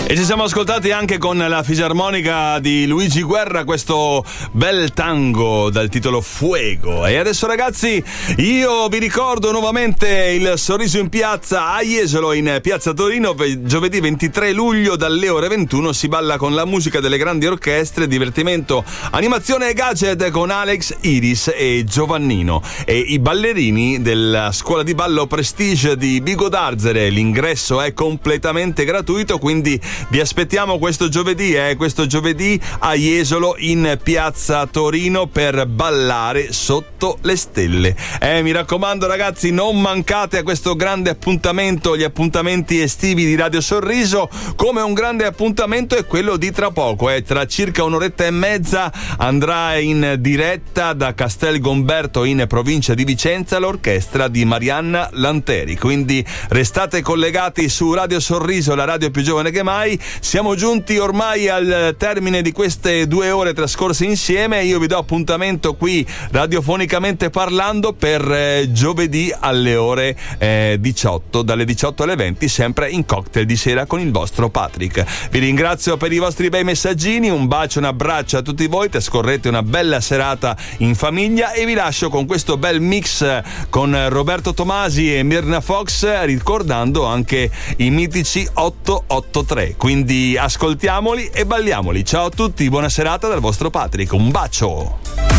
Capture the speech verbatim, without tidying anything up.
E ci siamo ascoltati anche con la fisarmonica di Luigi Guerra questo bel tango dal titolo Fuego. E adesso ragazzi, io vi ricordo nuovamente il Sorriso in Piazza a Jesolo in Piazza Torino, giovedì ventitré luglio dalle ore ventuno. Si balla con la musica delle grandi orchestre, divertimento, animazione e gadget con Alex, Iris e Giovannino e i ballerini della scuola di ballo Prestige di Vigo d'Arzere. L'ingresso è completamente gratuito, quindi vi aspettiamo questo giovedì, eh, questo giovedì a Jesolo in Piazza Torino per ballare sotto le stelle. Eh, mi raccomando ragazzi, non mancate a questo grande appuntamento, gli appuntamenti estivi di Radio Sorriso. Come un grande appuntamento è quello di tra poco, eh, tra circa un'oretta e mezza andrà in diretta da Castel Gomberto in provincia di Vicenza l'orchestra di Marianna Lanteri, quindi restate collegati su Radio Sorriso, la radio più giovane che mai. Siamo giunti ormai al termine di queste due ore trascorse insieme. Io vi do appuntamento qui radiofonicamente parlando per eh, giovedì alle ore eh, diciotto, dalle diciotto alle venti, sempre in cocktail di sera con il vostro Patrick. Vi ringrazio per i vostri bei messaggini, un bacio, un abbraccio a tutti voi, trascorrete una bella serata in famiglia e vi lascio con questo bel mix con Roberto Tomasi e Mirna Fox, ricordando anche i mitici otto otto tre. Quindi ascoltiamoli e balliamoli. Ciao a tutti, buona serata dal vostro Patrick, un bacio.